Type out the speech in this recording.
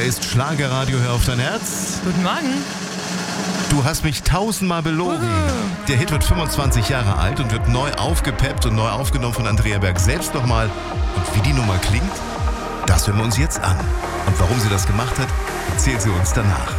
ist Schlagerradio, hör auf dein Herz. Guten Morgen. Du hast mich 1000-mal belogen. Der Hit wird 25 Jahre alt und wird neu aufgepeppt und neu aufgenommen von Andrea Berg selbst nochmal. Und wie die Nummer klingt, das hören wir uns jetzt an. Und warum sie das gemacht hat, erzählt sie uns danach.